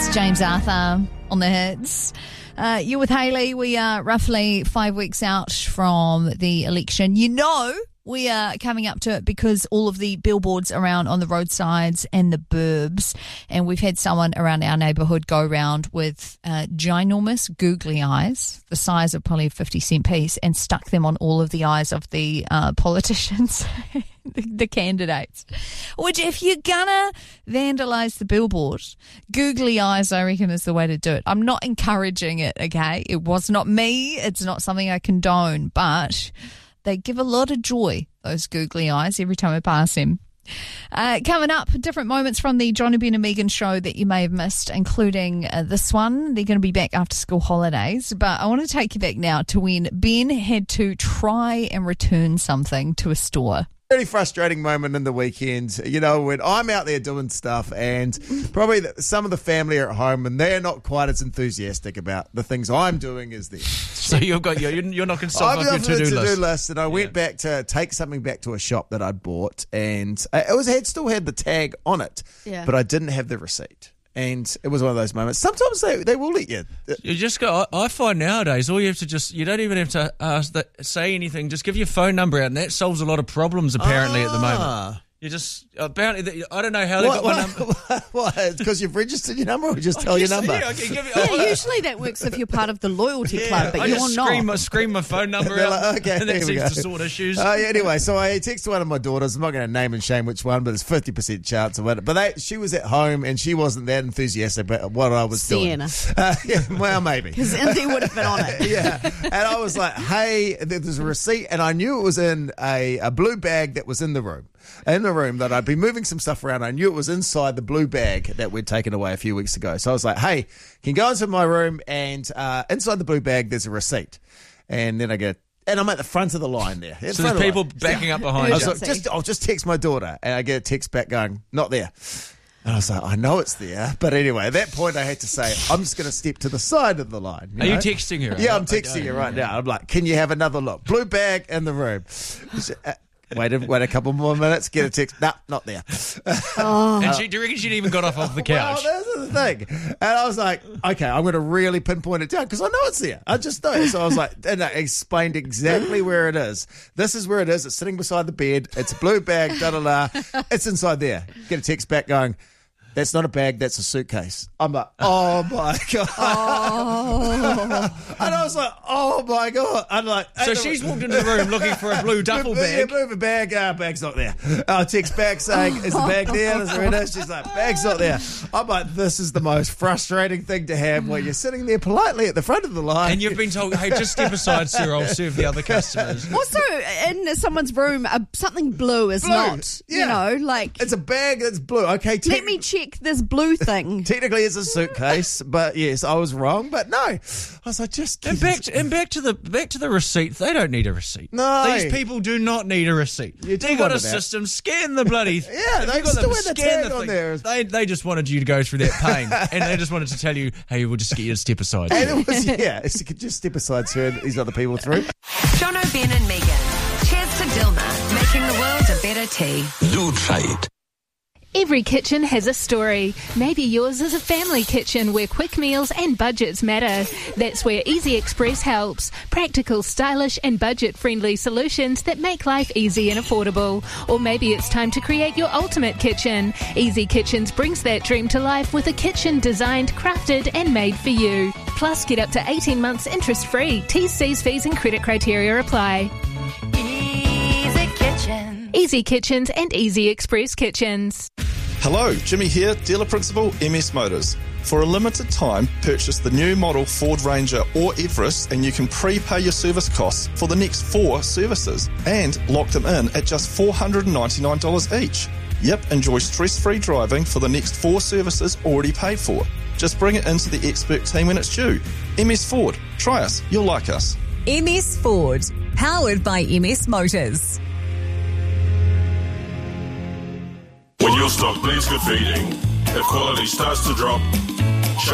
It's James Arthur on the hits. You're with Hayley. We are roughly 5 weeks out from the election. You know we are coming up to it because all of the billboards around on the roadsides and the burbs, and we've had someone around our neighbourhood go around with ginormous googly eyes, the size of probably a 50-cent piece, and stuck them on all of the eyes of the politicians, the candidates. Which, if you're gonna vandalise the billboard, googly eyes, I reckon, is the way to do it. I'm not encouraging it, okay? It was not me. It's not something I condone, but they give a lot of joy, those googly eyes, every time I pass him. Coming up, different moments from the Johnny, Ben and Megan show that you may have missed, including this one. They're going to be back after school holidays, but I want to take you back now to when Ben had to try and return something to a store. Really frustrating moment in the weekend, you know, when I'm out there doing stuff and probably some of the family are at home and they're not quite as enthusiastic about the things I'm doing as them. So you're not going to solve up your to-do list. And I went back to take something back to a shop that I'd bought, and it still had the tag on it, but I didn't have the receipt. And it was one of those moments. Sometimes they will let you. You just go. I find nowadays all you have to you don't even have to say anything. Just give your phone number out, and that solves a lot of problems apparently at the moment. You just apparently I don't know how they got my number. What? It's because you've registered your number, or just tell your number? Usually that works if you're part of the loyalty club, but you're not. Scream my phone number out, like, okay, and that seems to sort issues. Anyway, so I texted one of my daughters. I'm not going to name and shame which one, but it's 50% chance of it. But she was at home and she wasn't that enthusiastic about what I was doing. Well, maybe. Because Indy would have been on it. Yeah. And I was like, hey, there's a receipt, and I knew it was in a blue bag that was in the room. That I'd been moving some stuff around. I knew it was inside the blue bag that we'd taken away a few weeks ago. So I was like, hey, can you go into my room, and inside the blue bag there's a receipt. And then and I'm at the front of the line there. So there's people backing up behind you. I was like, I'll just text my daughter, and I get a text back going, not there. And I was like, I know it's there. But anyway, at that point I had to say, I'm just going to step to the side of the line. Are you texting her? Yeah, I'm texting her right now. I'm like, can you have another look? Blue bag in the room. Wait a couple more minutes, get a text. Nah, not there. And do you reckon she'd even got off the couch? Well, that's the thing. And I was like, okay, I'm going to really pinpoint it down because I know it's there. I just know. So I was like, and I explained exactly where it is. This is where it is. It's sitting beside the bed. It's a blue bag, da-da-da. It's inside there. Get a text back going, that's not a bag, that's a suitcase. I'm like, oh my God. And I was like, oh my God. I'm like, so she's walked into the room looking for a blue duffel bag. Yeah, blue bag, bag's not there. I text back saying, is the bag there? Is there it is? She's like, bag's not there. I'm like, this is the most frustrating thing to have where you're sitting there politely at the front of the line. And you've been told, hey, just step aside, sir, I'll serve the other customers. Also, in someone's room, something blue is not, like... It's a bag that's blue. Okay, let me check this blue thing. Technically it's a suitcase, but yes, I was wrong. But no, I was like, just back to the receipt. They don't need a receipt. No, these people do not need a receipt. They got a system. Scan the bloody. Yeah, they still had the tag on there. They just wanted you to go through that pain, and they just wanted to tell you, hey, we'll just get you to step aside. And it was just step aside, sir. These other people through. Jono, Ben and Megan. Cheers to Dilma, making the world a better tea. Lutrate. Every kitchen has a story. Maybe yours is a family kitchen where quick meals and budgets matter. That's where Easy Express helps. Practical, stylish and budget-friendly solutions that make life easy and affordable. Or maybe it's time to create your ultimate kitchen. Easy Kitchens brings that dream to life with a kitchen designed, crafted and made for you. Plus, get up to 18 months interest-free. T's, C's, fees and credit criteria apply. Easy Kitchen. Easy Kitchens and Easy Express Kitchens. Hello, Jimmy here, dealer principal, MS Motors. For a limited time, purchase the new model Ford Ranger or Everest and you can prepay your service costs for the next 4 services and lock them in at just $499 each. Yep, enjoy stress-free driving for the next 4 services already paid for. Just bring it into the expert team when it's due. MS Ford. Try us. You'll like us. MS Ford. Powered by MS Motors. When your stock bleeds good feeding, if quality starts to drop,